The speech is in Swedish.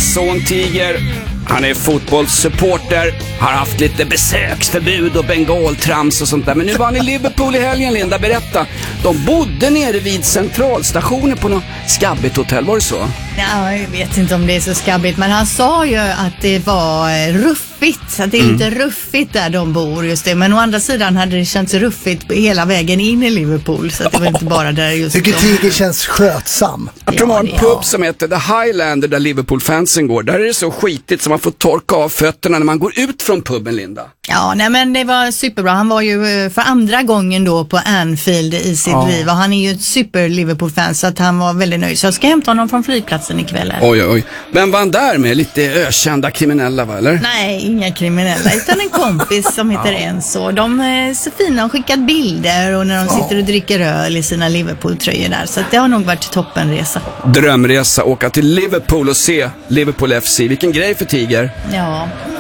son Tiger, han är fotbollssupporter, har haft lite besöksförbud och bengaltrams och sånt där. Men nu var han i Liverpool i helgen, Linda, berätta. De bodde nere vid centralstationen på något skabbigt hotell, var det så? Ja, jag vet inte om det är så skabbigt, men han sa ju att det var ruffigt, att det är lite ruffigt där de bor just det. Men å andra sidan hade det känts ruffigt hela vägen in i Liverpool, så att det var inte bara där just. Tycker Tiger känns skötsam. Jag tror man har en pub som heter The Highlander där Liverpool-fansen går. Där är det så skitigt som man får torka av fötterna när man går ut från puben, Linda. Ja, nej, men det var superbra. Han var ju för andra gången då på Anfield i sitt liv, och han är ju ett super Liverpool-fan, så att han var väldigt nöjd. Så jag ska hämta honom från flygplatsen ikväll här. Oj. Men var han där med lite ökända kriminella, va, eller? Nej, inga kriminella, utan en kompis som heter Enzo. De är så fina och skickat bilder, och när de sitter och dricker öl i sina Liverpool-tröjor där. Så att det har nog varit toppenresa. Drömresa, åka till Liverpool och se Liverpool FC. Vilken grej för Tiger. Ja.